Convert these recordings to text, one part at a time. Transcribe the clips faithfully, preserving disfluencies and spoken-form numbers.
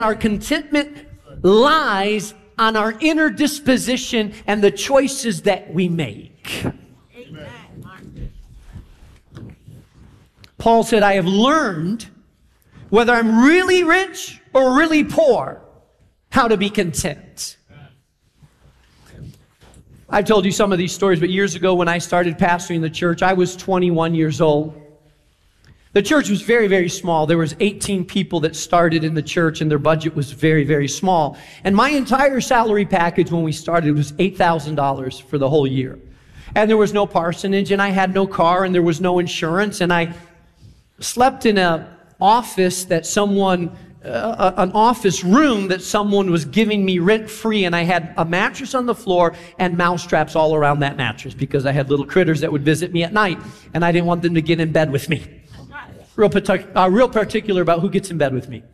Our contentment lies on our inner disposition and the choices that we make. Amen. Paul said, I have learned, whether I'm really rich or really poor, how to be content. I've told you some of these stories, but years ago when I started pastoring the church, I was twenty-one years old. The church was very, very small. There was eighteen people that started in the church, and their budget was very, very small. And my entire salary package when we started was eight thousand dollars for the whole year. And there was no parsonage, and I had no car, and there was no insurance, and I slept in an office that someone, uh, an office room that someone was giving me rent-free, and I had a mattress on the floor and mouse traps all around that mattress because I had little critters that would visit me at night, and I didn't want them to get in bed with me. Real, partic- uh, real particular about who gets in bed with me.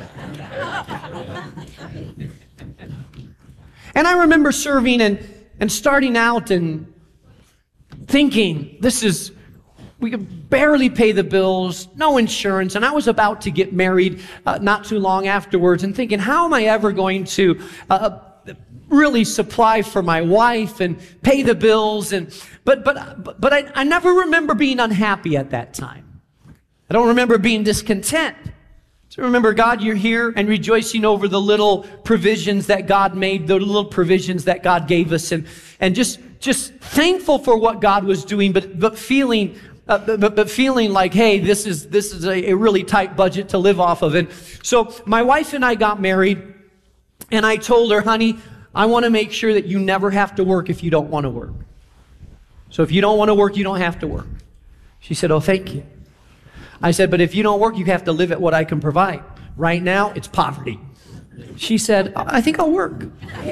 And I remember serving and, and starting out and thinking, this is, we could barely pay the bills, no insurance, and I was about to get married uh, not too long afterwards and thinking, how am I ever going to uh, really supply for my wife and pay the bills? And But, but, but I, I never remember being unhappy at that time. I don't remember being discontent. So remember, God, you're here and rejoicing over the little provisions that God made, the little provisions that God gave us, and, and just, just thankful for what God was doing, but, but feeling, uh, but, but feeling like, hey, this is, this is a, a really tight budget to live off of. And so my wife and I got married, and I told her, honey, I want to make sure that you never have to work if you don't want to work. So if you don't want to work, you don't have to work. She said, oh, thank you. I said, but if you don't work, you have to live at what I can provide. Right now, it's poverty. She said, I think I'll work.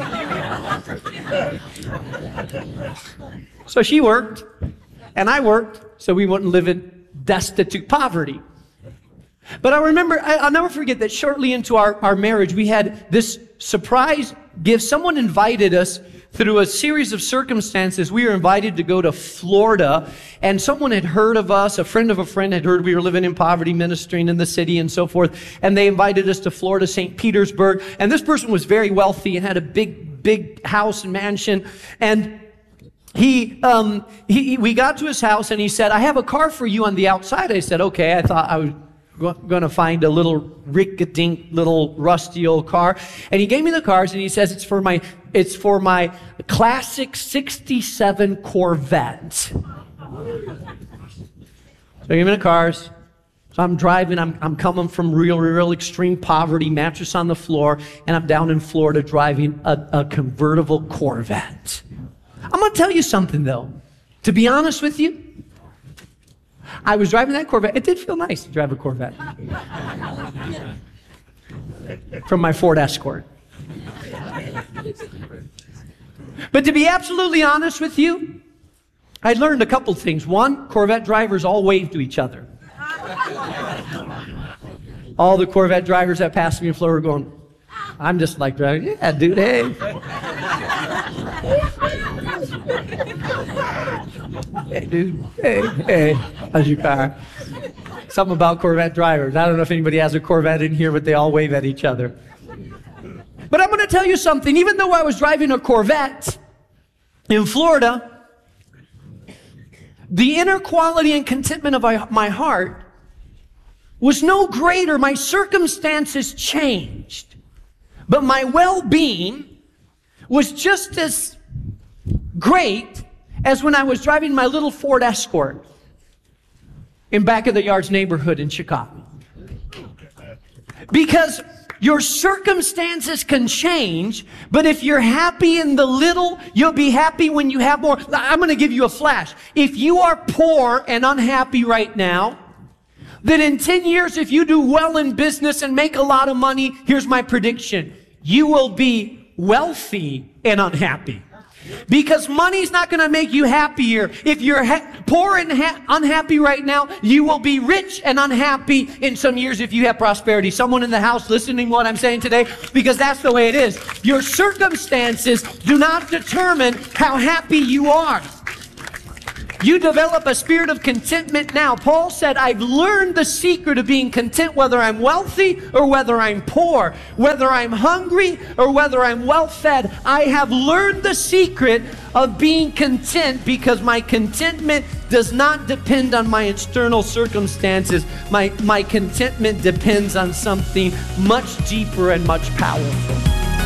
So she worked, and I worked, so we wouldn't live in destitute poverty. But I remember, I'll never forget that shortly into our, our marriage, we had this surprise gift. Someone invited us through a series of circumstances. We were invited to go to Florida, and someone had heard of us, a friend of a friend had heard we were living in poverty, ministering in the city and so forth, and they invited us to Florida, Saint Petersburg, and this person was very wealthy and had a big, big house and mansion, and he, um, he, we got to his house, and he said, I have a car for you on the outside. I said, okay. I thought I was going to find a little rick-a-dink, little rusty old car. And he gave me the cars, and he says, it's for my, it's for my classic sixty-seven Corvette. So he gave me the cars. So I'm driving, I'm, I'm coming from real, real extreme poverty, mattress on the floor, and I'm down in Florida driving a, a convertible Corvette. I'm going to tell you something, though. To be honest with you, I was driving that Corvette. It did feel nice to drive a Corvette. From my Ford Escort. But to be absolutely honest with you, I learned a couple things. One, Corvette drivers all wave to each other. All the Corvette drivers that passed me in Florida were going, I'm just like driving, yeah, dude, hey. Hey, dude, hey, hey, how's your car? Something about Corvette drivers. I don't know if anybody has a Corvette in here, but they all wave at each other. But I'm going to tell you something. Even though I was driving a Corvette in Florida, the inner quality and contentment of my heart was no greater. My circumstances changed, but my well-being was just as great as when I was driving my little Ford Escort in Back of the Yards neighborhood in Chicago. Because your circumstances can change, but if you're happy in the little, you'll be happy when you have more. I'm going to give you a flash. If you are poor and unhappy right now, then in ten years, if you do well in business and make a lot of money, here's my prediction. You will be wealthy and unhappy. Because money's not going to make you happier. If you're ha- poor and ha- unhappy right now, you will be rich and unhappy in some years if you have prosperity. Someone in the house listening to what I'm saying today, because that's the way it is. Your circumstances do not determine how happy you are. You develop a spirit of contentment now. Paul said, I've learned the secret of being content whether I'm wealthy or whether I'm poor, whether I'm hungry or whether I'm well fed. I have learned the secret of being content because my contentment does not depend on my external circumstances. My, my contentment depends on something much deeper and much powerful.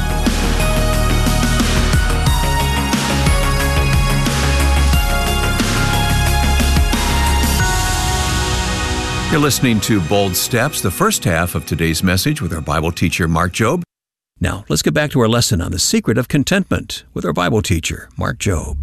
You're listening to Bold Steps, the first half of today's message with our Bible teacher, Mark Jobe. Now, let's get back to our lesson on the secret of contentment with our Bible teacher, Mark Jobe.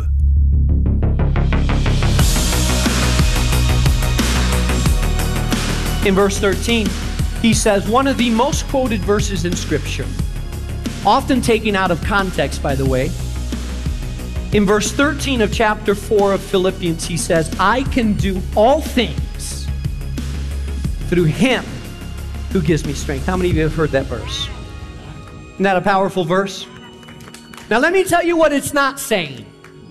In verse thirteen, he says, one of the most quoted verses in Scripture, often taken out of context, by the way. In verse thirteen of chapter four of Philippians, he says, I can do all things through Him who gives me strength. How many of you have heard that verse? Isn't that a powerful verse? Now let me tell you what it's not saying.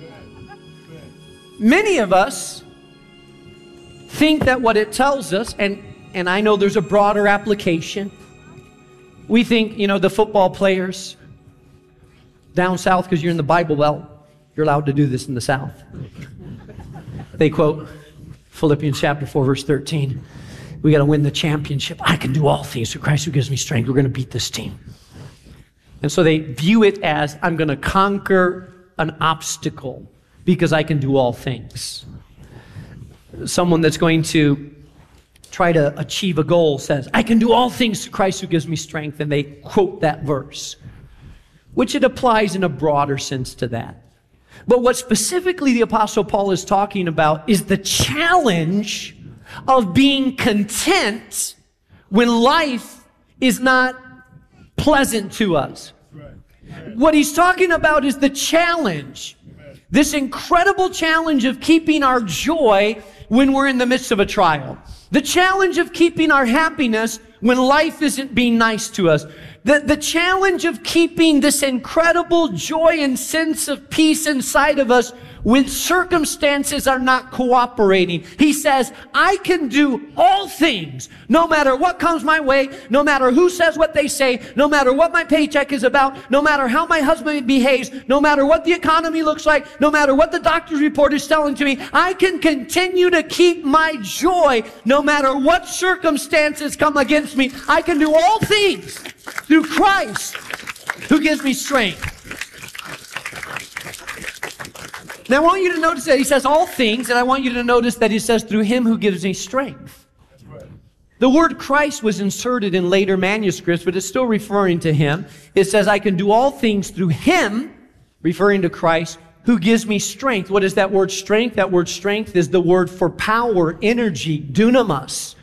Many of us think that what it tells us, and, and I know there's a broader application. We think, you know, the football players down south, because you're in the Bible Belt, you're allowed to do this in the South. They quote Philippians chapter four, verse thirteen. We got to win the championship. I can do all things through Christ who gives me strength. We're going to beat this team. And so they view it as, I'm going to conquer an obstacle because I can do all things. Someone that's going to try to achieve a goal says, I can do all things through Christ who gives me strength. And they quote that verse, which it applies in a broader sense to that. But what specifically the Apostle Paul is talking about is the challenge of being content when life is not pleasant to us. What he's talking about is the challenge, this incredible challenge of keeping our joy when we're in the midst of a trial. The challenge of keeping our happiness when life isn't being nice to us. The, the challenge of keeping this incredible joy and sense of peace inside of us when circumstances are not cooperating. He says, I can do all things, no matter what comes my way, no matter who says what they say, no matter what my paycheck is about, no matter how my husband behaves, no matter what the economy looks like, no matter what the doctor's report is telling to me, I can continue to keep my joy no matter what circumstances come against me. I can do all things through Christ who gives me strength. Now, I want you to notice that he says all things, and I want you to notice that he says through Him who gives me strength. Right. The word Christ was inserted in later manuscripts, but it's still referring to Him. It says, I can do all things through Him, referring to Christ, who gives me strength. What is that word strength? That word strength is the word for power, energy, dunamis.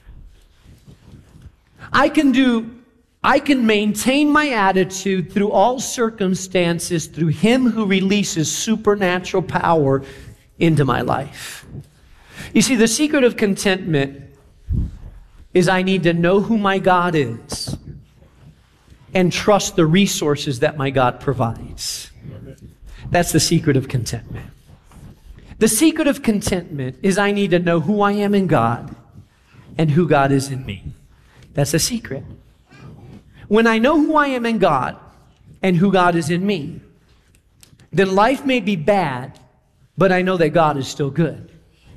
I can do I can maintain my attitude through all circumstances through Him who releases supernatural power into my life. You see, the secret of contentment is I need to know who my God is and trust the resources that my God provides. That's the secret of contentment. The secret of contentment is I need to know who I am in God and who God is in me. That's the secret. When I know who I am in God and who God is in me, then life may be bad, but I know that God is still good.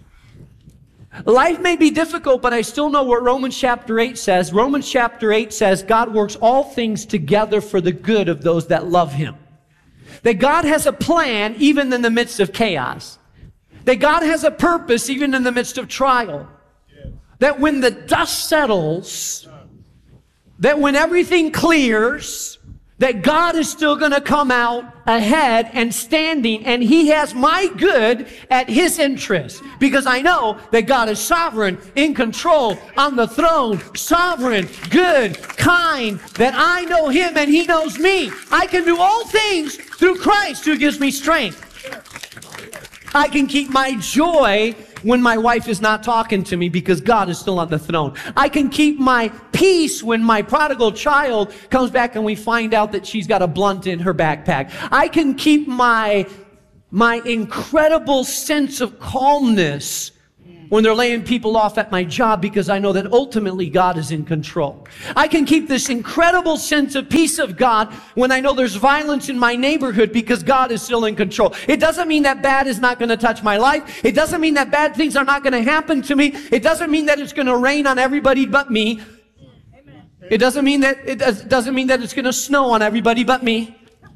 Life may be difficult, but I still know what Romans chapter eight says. Romans chapter eight says, God works all things together for the good of those that love Him. That God has a plan even in the midst of chaos. That God has a purpose even in the midst of trial. That when the dust settles, that when everything clears, that God is still going to come out ahead and standing, and He has my good at His interest. Because I know that God is sovereign, in control, on the throne, sovereign, good, kind, that I know Him and He knows me. I can do all things through Christ who gives me strength. I can keep my joy when my wife is not talking to me because God is still on the throne. I can keep my peace when my prodigal child comes back and we find out that she's got a blunt in her backpack. I can keep my my incredible sense of calmness when they're laying people off at my job, because I know that ultimately God is in control. I can keep this incredible sense of peace of God when I know there's violence in my neighborhood, because God is still in control. It doesn't mean that bad is not going to touch my life. It doesn't mean that bad things are not going to happen to me. It doesn't mean that it's going to rain on everybody but me. It doesn't mean that it does, doesn't mean that it's going to snow on everybody but me.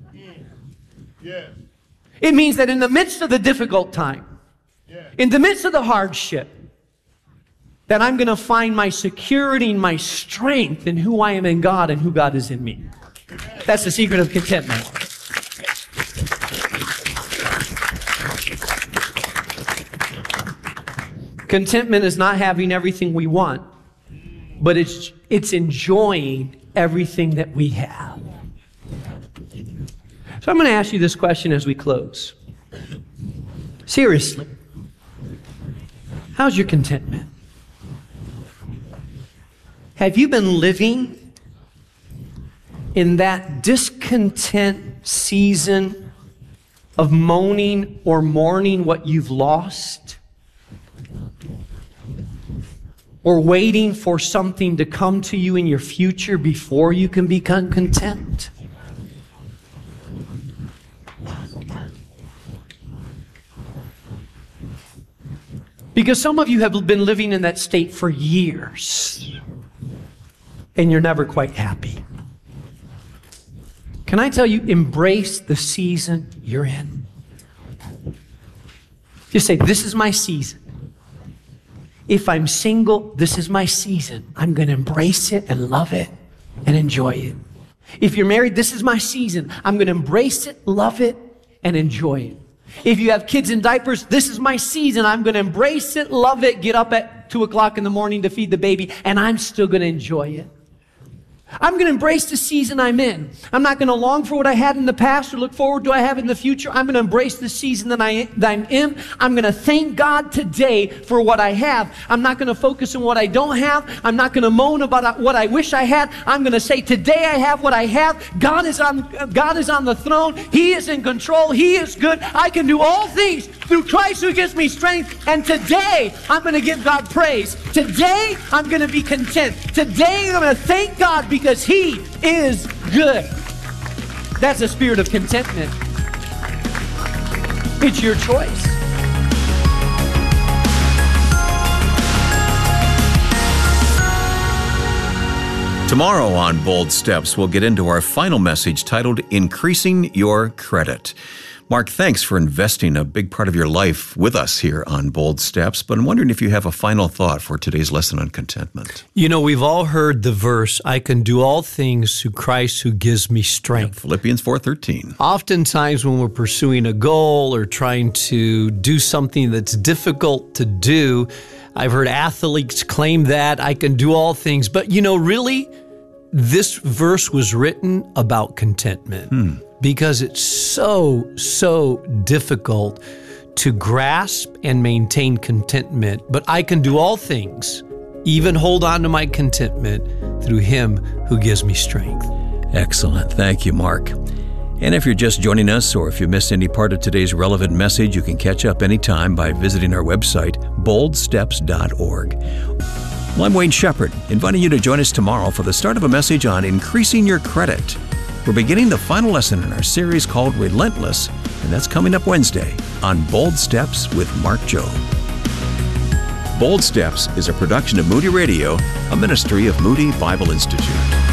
It means that in the midst of the difficult time, in the midst of the hardship, that I'm going to find my security and my strength in who I am in God and who God is in me. That's the secret of contentment. Contentment is not having everything we want, but it's, it's enjoying everything that we have. So I'm going to ask you this question as we close. Seriously. How's your contentment? Have you been living in that discontent season of moaning or mourning what you've lost? Or waiting for something to come to you in your future before you can become content? Because some of you have been living in that state for years, and you're never quite happy. Can I tell you, embrace the season you're in. Just say, this is my season. If I'm single, this is my season. I'm going to embrace it and love it and enjoy it. If you're married, this is my season. I'm going to embrace it, love it, and enjoy it. If you have kids in diapers, this is my season. I'm going to embrace it, love it, get up at two o'clock in the morning to feed the baby, and I'm still going to enjoy it. I'm going to embrace the season I'm in. I'm not going to long for what I had in the past or look forward to what I have in the future. I'm going to embrace the season that, I, that I'm in. I'm going to thank God today for what I have. I'm not going to focus on what I don't have. I'm not going to moan about what I wish I had. I'm going to say, today I have what I have. God is on, God is on the throne. He is in control. He is good. I can do all things through Christ who gives me strength. And today I'm going to give God praise. Today I'm going to be content. Today I'm going to thank God because Because He is good. That's a spirit of contentment. It's your choice. Tomorrow on Bold Steps, we'll get into our final message titled Increasing Your Credit. Mark, thanks for investing a big part of your life with us here on Bold Steps, but I'm wondering if you have a final thought for today's lesson on contentment. You know, we've all heard the verse, I can do all things through Christ who gives me strength. Yeah, Philippians four thirteen. Oftentimes when we're pursuing a goal or trying to do something that's difficult to do, I've heard athletes claim that, I can do all things. But you know, really, this verse was written about contentment. Hmm. Because it's so, so difficult to grasp and maintain contentment. But I can do all things, even hold on to my contentment through Him who gives me strength. Excellent. Thank you, Mark. And if you're just joining us, or if you missed any part of today's relevant message, you can catch up anytime by visiting our website, bold steps dot org. Well, I'm Wayne Shepherd, inviting you to join us tomorrow for the start of a message on increasing your credit. We're beginning the final lesson in our series called Relentless, and that's coming up Wednesday on Bold Steps with Mark Jobe. Bold Steps is a production of Moody Radio, a ministry of Moody Bible Institute.